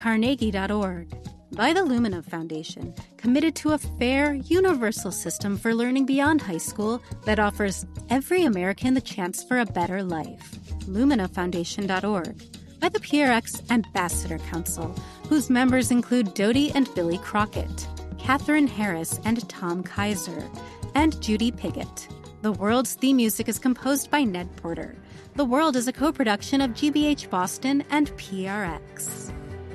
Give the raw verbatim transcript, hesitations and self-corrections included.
Carnegie dot org. By the Lumina Foundation, committed to a fair, universal system for learning beyond high school that offers every American the chance for a better life. Lumina Foundation dot org. By the P R X Ambassador Council, whose members include Dodie and Billy Crockett, Katherine Harris and Tom Kaiser, and Judy Piggott. The World's theme music is composed by Ned Porter. The World is a co-production of G B H Boston and P R X.